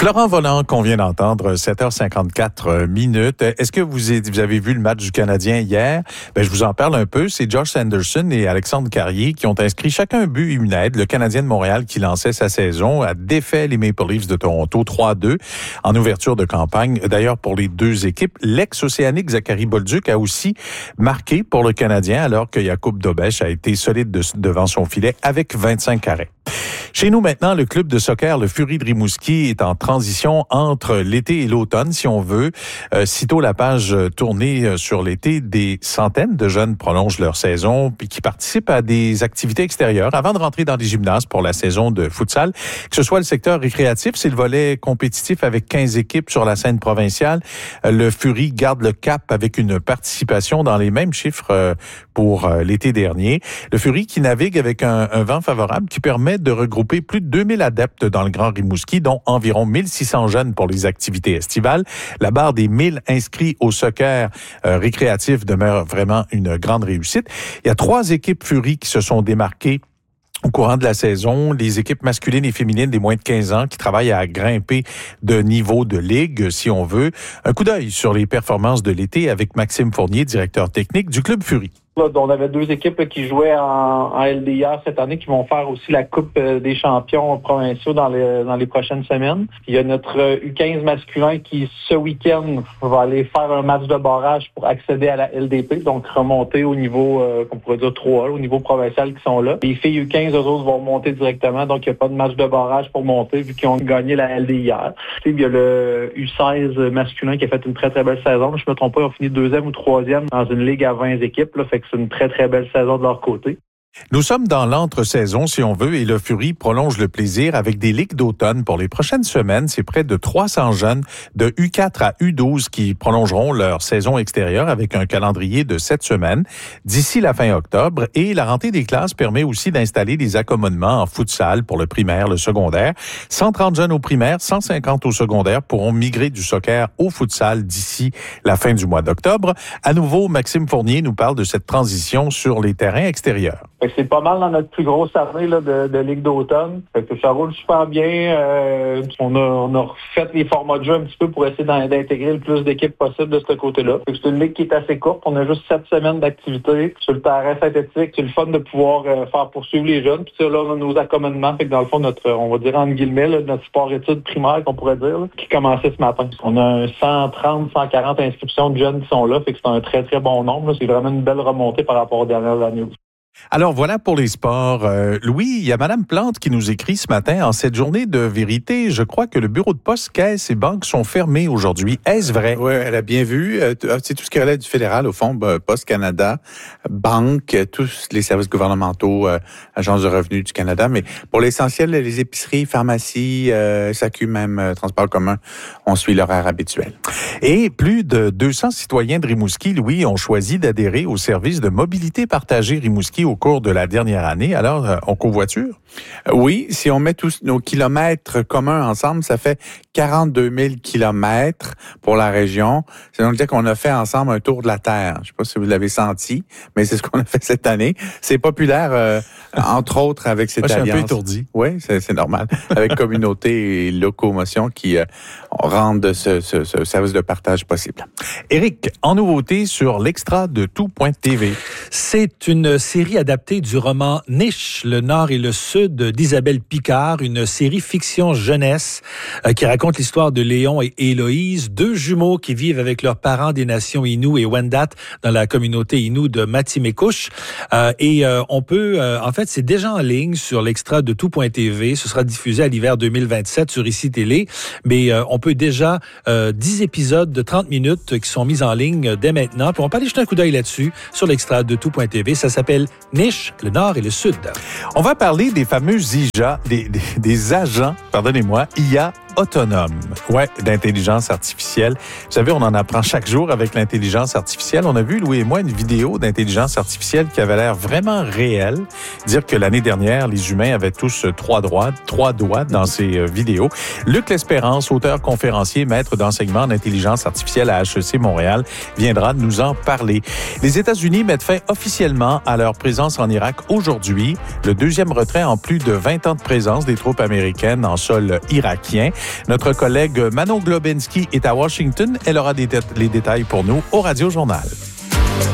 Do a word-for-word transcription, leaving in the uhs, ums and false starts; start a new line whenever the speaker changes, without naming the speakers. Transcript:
Florent Volant, qu'on vient d'entendre, sept heures cinquante-quatre minutes. Est-ce que vous, êtes, vous avez vu le match du Canadien hier? Ben, je vous en parle un peu. C'est Josh Anderson et Alexandre Carrier qui ont inscrit chacun un but et une aide. Le Canadien de Montréal, qui lançait sa saison, a défait les Maple Leafs de Toronto trois à deux en ouverture de campagne. D'ailleurs, pour les deux équipes, l'ex-océanique Zachary Bolduc a aussi marqué pour le Canadien, alors que Jakub Dobeš a été solide de, devant son filet avec vingt-cinq arrêts. Chez nous maintenant, le club de soccer, le Fury de Rimouski, est en transition entre l'été et l'automne, si on veut. Euh, sitôt la page tournée sur l'été, des centaines de jeunes prolongent leur saison puis qui participent à des activités extérieures avant de rentrer dans les gymnases pour la saison de futsal. Que ce soit le secteur récréatif, c'est le volet compétitif avec quinze équipes sur la scène provinciale. Le Fury garde le cap avec une participation dans les mêmes chiffres pour l'été dernier. Le Fury qui navigue avec un, un vent favorable qui permet de regrouper plus de deux mille adeptes dans le Grand Rimouski, dont environ mille six cents jeunes pour les activités estivales. La barre des mille inscrits au soccer euh, récréatif demeure vraiment une grande réussite. Il y a trois équipes Fury qui se sont démarquées au courant de la saison, les équipes masculines et féminines des moins de quinze ans qui travaillent à grimper de niveau de ligue, si on veut. Un coup d'œil sur les performances de l'été avec Maxime Fournier, directeur technique du club Fury.
On avait deux équipes là, qui jouaient en, en L D I R cette année, qui vont faire aussi la Coupe des champions provinciaux dans les, dans les prochaines semaines. Il y a notre U quinze masculin qui, ce week-end, va aller faire un match de barrage pour accéder à la L D P, donc remonter au niveau, euh, qu'on pourrait dire trois A, au niveau provincial qui sont là. Les filles U quinze, eux autres, vont monter directement, donc il n'y a pas de match de barrage pour monter, vu qu'ils ont gagné la L D I R. Il y a le U seize masculin qui a fait une très, très belle saison. Je ne me trompe pas, ils ont fini deuxième ou troisième dans une ligue à vingt équipes, là, fait que c'est une très, très belle saison de leur côté.
Nous sommes dans l'entre-saison, si on veut, et le Fury prolonge le plaisir avec des ligues d'automne. Pour les prochaines semaines, c'est près de trois cents jeunes de U quatre à U douze qui prolongeront leur saison extérieure avec un calendrier de sept semaines d'ici la fin octobre. Et la rentrée des classes permet aussi d'installer des accommodements en futsal pour le primaire, le secondaire. cent trente jeunes au primaire, cent cinquante au secondaire pourront migrer du soccer au futsal d'ici la fin du mois d'octobre. À nouveau, Maxime Fournier nous parle de cette transition sur les terrains extérieurs.
C'est pas mal dans notre plus grosse année là, de, de Ligue d'automne. Fait que ça roule super bien. Euh, on, a, on a refait les formats de jeu un petit peu pour essayer d'intégrer le plus d'équipes possible de ce côté-là. Fait que c'est une ligue qui est assez courte. On a juste sept semaines d'activité sur le terrain synthétique. C'est le fun de pouvoir euh, faire poursuivre les jeunes. Puis là, on a nos accommodements. Fait que dans le fond, notre, on va dire entre guillemets, là, notre sport-études primaire qu'on pourrait dire, là, qui commençait ce matin. On a un cent trente, cent quarante inscriptions de jeunes qui sont là. Fait que c'est un très, très bon nombre. Là. C'est vraiment une belle remontée par rapport aux dernières années aussi.
Alors voilà pour les sports. Euh, Louis, il y a Madame Plante qui nous écrit ce matin, en cette journée de vérité, je crois que le bureau de poste, caisse et banques sont fermés aujourd'hui. Est-ce vrai?
Oui, elle a bien vu. C'est tout ce qui relève du fédéral, au fond, Poste Canada, banque, tous les services gouvernementaux, euh, agences de revenus du Canada. Mais pour l'essentiel, les épiceries, pharmacies, euh, S A Q même, euh, transport commun, on suit l'horaire habituel.
Et plus de deux cents citoyens de Rimouski, Louis, ont choisi d'adhérer au service de mobilité partagée Rimouski au cours de la dernière année. Alors, on covoiture?
Oui, si on met tous nos kilomètres communs ensemble, ça fait quarante-deux mille kilomètres pour la région. C'est donc dire qu'on a fait ensemble un tour de la Terre. Je ne sais pas si vous l'avez senti, mais c'est ce qu'on a fait cette année. C'est populaire, euh, entre autres, avec cette
Moi,
alliance.
Je suis un peu étourdi.
Oui, c'est, c'est normal. Avec Communauté et Locomotion qui euh, rendent ce, ce, ce service de partage possible.
Éric, en nouveauté sur l'extra de tout point T V.
C'est une série adaptée du roman Niche, le Nord et le Sud d'Isabelle Picard, une série fiction jeunesse euh, qui raconte l'histoire de Léon et Héloïse, deux jumeaux qui vivent avec leurs parents des nations Innu et Wendat dans la communauté Innu de Matimekouche. Euh, et euh, on peut, euh, en fait, c'est déjà en ligne sur l'extra de tout point T V. Ce sera diffusé à l'hiver deux mille vingt-sept sur Ici Télé. Mais euh, on peut déjà euh, dix épisodes de trente minutes qui sont mis en ligne dès maintenant. Puis on peut aller jeter un coup d'œil là-dessus sur l'extra de tout point T V. Ça s'appelle Niche, le Nord et le Sud.
On va parler des fameux I A, des, des, des agents, pardonnez-moi, I A autonomes. Ouais, d'intelligence artificielle. Vous savez, on en apprend chaque jour avec l'intelligence artificielle. On a vu, Louis et moi, une vidéo d'intelligence artificielle qui avait l'air vraiment réelle. Dire que l'année dernière, les humains avaient tous trois doigts, trois doigts dans ces vidéos. Luc L'Espérance, auteur conférencier, maître d'enseignement en intelligence artificielle à H E C Montréal, viendra nous en parler. Les États-Unis mettent fin officiellement à leur présence en Irak aujourd'hui. Le deuxième retrait en plus de vingt ans de présence des troupes américaines en sol irakien. Notre collègue Manon Globinski est à Washington. Elle aura des dé- les détails pour nous au Radio Journal.